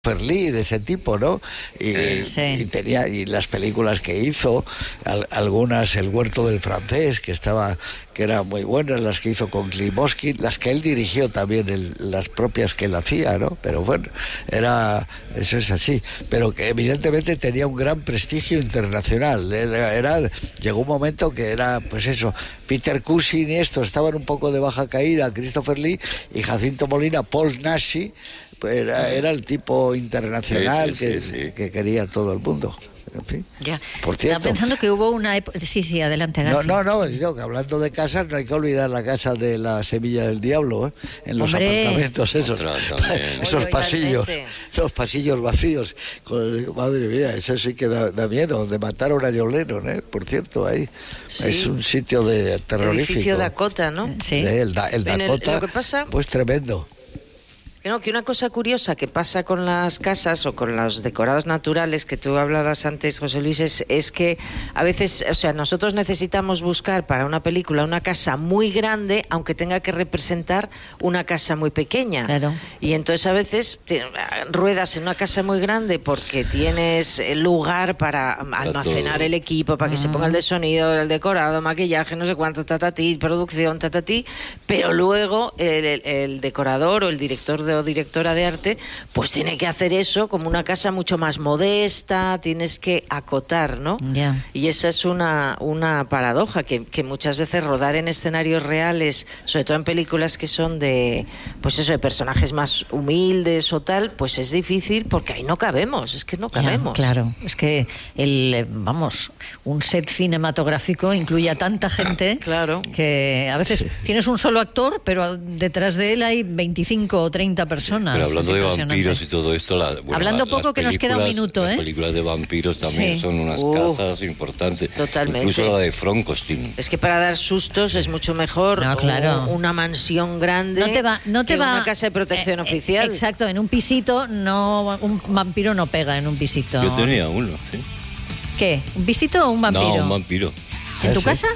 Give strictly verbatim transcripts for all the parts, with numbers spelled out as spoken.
Ferlí, de ese tipo, ¿no? Y, sí. y tenía y las películas que hizo, al, algunas El huerto del francés, que estaba que eran muy buenas, las que hizo con Klimovsky, las que él dirigió también, el, las propias que él hacía, ¿no? Pero bueno, era eso es así, pero que evidentemente tenía un gran prestigio internacional. Era, era llegó un momento que era, pues eso, Peter Cushing y esto estaban un poco de baja caída, Christopher Lee y Jacinto Molina, Paul Naschy. Era, era el tipo internacional sí, sí, que, sí, sí. que quería todo el mundo. En fin. Ya. Por cierto, Estaba pensando que hubo una época... Sí, sí, adelante, García. No, no, no, digo que hablando de casas, no hay que olvidar la casa de la Semilla del Diablo, ¿eh? En los Hombre. apartamentos esos, esos Oye, pasillos, igualmente. los pasillos vacíos. Con- madre mía, eso sí que da, da miedo, donde mataron a John Lennon, ¿eh? Por cierto, ahí Sí. es un sitio de terrorífico. Edificio Dakota, ¿no? Sí. Eh, El, Da- el En el- Dakota, lo que pasa- pues tremendo. Que no, que una cosa curiosa que pasa con las casas o con los decorados naturales que tú hablabas antes, José Luis, es, es que a veces, o sea, nosotros necesitamos buscar para una película una casa muy grande, aunque tenga que representar una casa muy pequeña. Claro. Y entonces a veces te, ruedas en una casa muy grande porque tienes lugar para almacenar todo. el equipo, para que se ponga el de sonido, el decorado, maquillaje, no sé cuánto, tatatí, producción, tatatí, pero luego el, el- el decorador o el director de o directora de arte, pues tiene que hacer eso como una casa mucho más modesta, tienes que acotar, ¿no? Ya. Y esa es una, una paradoja, que, que muchas veces rodar en escenarios reales, sobre todo en películas que son de, pues eso, de personajes más humildes o tal, pues es difícil porque ahí no cabemos, es que no Ya, cabemos. claro, es que el eh, vamos, un set cinematográfico incluye a tanta gente Claro. que a veces tienes un solo actor, pero detrás de él hay veinticinco o treinta personas. Pero hablando Es de impresionante. vampiros y todo esto, la, bueno, Hablando la- poco, las que nos queda un películas- minuto, las ¿eh? películas de vampiros también Sí. son unas Uh, casas importantes. totalmente. Incluso la de Frankenstein. Es que para dar sustos es mucho mejor No, claro. u- una mansión grande No te va, no te que va una casa de protección eh, eh, oficial. Exacto, en un pisito no, un vampiro no pega en un pisito. Yo tenía uno, ¿sí? ¿Qué? ¿Un pisito o un vampiro? No, un vampiro. ¿En tu ¿Sí? casa?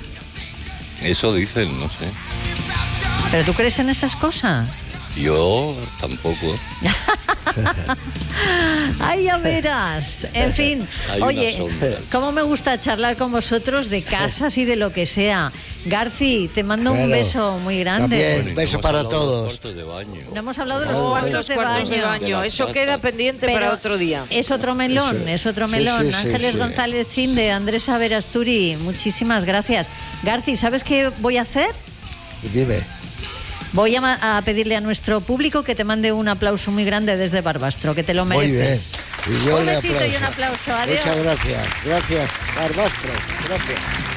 Eso dicen, no sé. ¿Pero tú crees en esas cosas? Yo tampoco. Ay, ya verás. En fin, Hay una oye, sombra. cómo me gusta charlar con vosotros de casas y de lo que sea. Garci, te mando un Bueno, beso muy grande. también. Bueno, y beso hemos para hablado de los todos. cuartos de baño. No hemos hablado de los Oh, cuartos, Los de, cuartos de baño. baño, De las eso casas. queda pendiente Pero para otro día. Es otro melón, Eso. es otro Sí, melón. sí, sí, Ángeles sí. González Sinde, Andrés Averasturi, muchísimas gracias. Garci, ¿sabes qué voy a hacer? Dime. Voy a, ma- a pedirle a nuestro público que te mande un aplauso muy grande desde Barbastro, que te lo Muy bien. mereces. Y yo Un le besito y aplauso. un aplauso. Adiós. Muchas gracias. Gracias, Barbastro. Gracias.